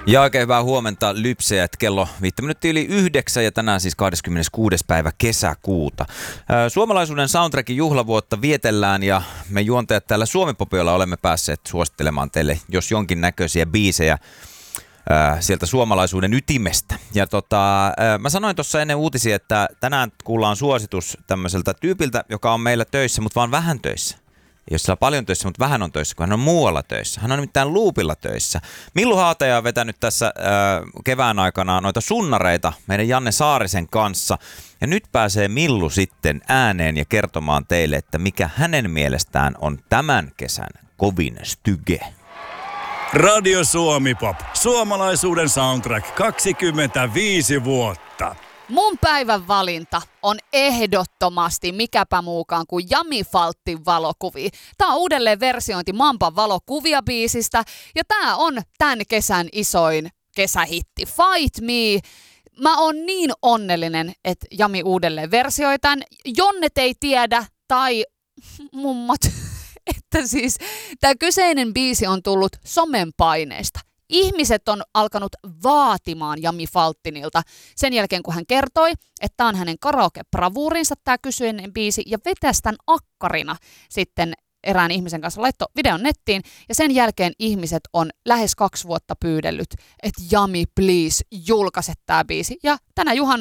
Ja oikein hyvää huomenta lypsejät. Kello 8:05 ja tänään siis 26. päivä kesäkuuta. Suomalaisuuden soundtrackin juhlavuotta vietellään ja me juontajat täällä Suomi-popiolla olemme päässeet suosittelemaan teille jos jonkin näköisiä biisejä sieltä suomalaisuuden ytimestä. Ja mä sanoin tuossa ennen uutisia, että tänään kuullaan suositus tämmöiseltä tyypiltä, joka on meillä töissä, mutta vaan vähän töissä. Ei ole siellä paljon töissä, mutta vähän on töissä, kun hän on muualla töissä. Hän on nimittäin Loopilla töissä. Millu Haataja on vetänyt tässä kevään aikana noita sunnareita meidän Janne Saarisen kanssa. Ja nyt pääsee Millu sitten ääneen ja kertomaan teille, että mikä hänen mielestään on tämän kesän kovin styge. Radio Suomi Pop. Suomalaisuuden soundtrack 25 vuotta. Mun päivän valinta on ehdottomasti mikäpä muukaan kuin Jami Faltin valokuvia. Tää on uudelleen versiointi Mampan valokuvia -biisistä ja tää on tän kesän isoin kesähitti. Fight Me. Mä oon niin onnellinen, että Jami uudelleen versioi tän. Jonnet ei tiedä tai mummat, että siis tää kyseinen biisi on tullut somen paineesta. Ihmiset on alkanut vaatimaan Jami Faltinilta sen jälkeen, kun hän kertoi, että tämä on hänen karaoke-bravuurinsa tämä kyseinen biisi ja vetäisi tämän akkarina sitten erään ihmisen kanssa, laittoi videon nettiin ja sen jälkeen ihmiset on lähes 2 vuotta pyydellyt, että Jami please julkaise tämä biisi ja tänä